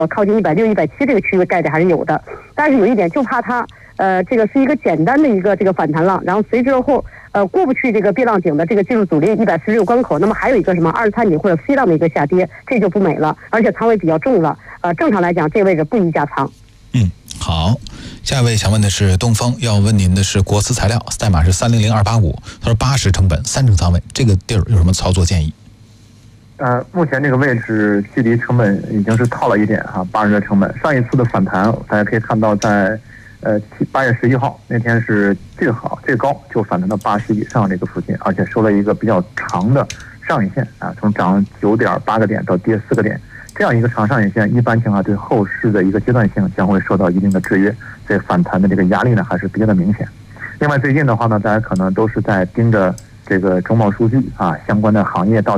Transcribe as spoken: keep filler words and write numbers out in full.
靠近一百六、一百七这个区域概率还是有的，但是有一点就怕它呃这个是一个简单的一个这个反弹浪，然后随之后呃过不去这个 B 浪颈的这个技术阻力一百四十六关口，那么还有一个什么二三顶或者 C 浪的一个下跌，这就不美了，而且仓位比较重了，呃正常来讲这个位置不宜加仓。 嗯，好，下一位想问的是东风，要问您的是国思材料，代码是三零零二八五，他说八十成本三成仓位，这个地儿有什么操作建议？ 呃，目前这个位置距离成本已经是套了一点哈，八十的成本。上一次的反弹，大家可以看到在，呃八月十一号那天是最好最高就反弹到八十以上这个附近，而且收了一个比较长的上影线啊，从涨九点八个点到跌四个点，这样一个长上影线，一般情况对后市的一个阶段性将会受到一定的制约，所以反弹的这个压力呢还是比较的明显。另外最近的话呢，大家可能都是在盯着这个中贸数据啊相关的行业到